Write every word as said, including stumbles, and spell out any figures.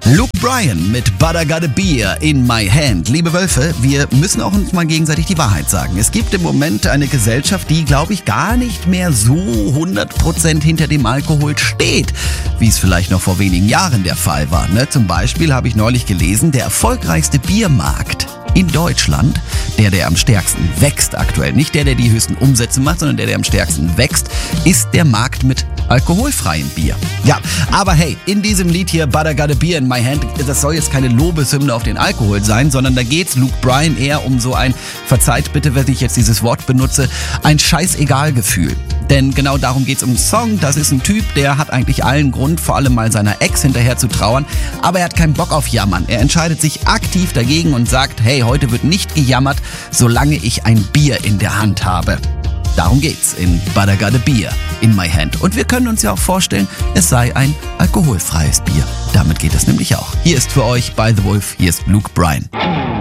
Luke Bryan mit But I Got a Beer in My Hand. Liebe Wölfe, wir müssen auch uns mal gegenseitig die Wahrheit sagen. Es gibt im Moment eine Gesellschaft, die, glaube ich, gar nicht mehr so hundert Prozent hinter dem Alkohol steht, wie es vielleicht noch vor wenigen Jahren der Fall war. Ne? Zum Beispiel habe ich neulich gelesen, der erfolgreichste Biermarkt in Deutschland, der, der am stärksten wächst aktuell, nicht der, der die höchsten Umsätze macht, sondern der, der am stärksten wächst, ist der Markt mit alkoholfreiem Bier. Ja, aber hey, in diesem Lied hier, But I Got a Beer in My Hand, das soll jetzt keine Lobeshymne auf den Alkohol sein, sondern da geht's Luke Bryan eher um so ein, verzeiht bitte, wenn ich jetzt dieses Wort benutze, ein Scheißegal-Gefühl. Denn genau darum geht's um den Song. Das ist ein Typ, der hat eigentlich allen Grund, vor allem mal seiner Ex hinterher zu trauern, aber er hat keinen Bock auf Jammern. Er entscheidet sich aktiv dagegen und sagt, hey, heute wird nicht gejammert, solange ich ein Bier in der Hand habe. Darum geht's in But I Got a Beer in My Hand. Und wir können uns ja auch vorstellen, es sei ein alkoholfreies Bier. Damit geht es nämlich auch. Hier ist für euch By The Wolf, hier ist Luke Bryan.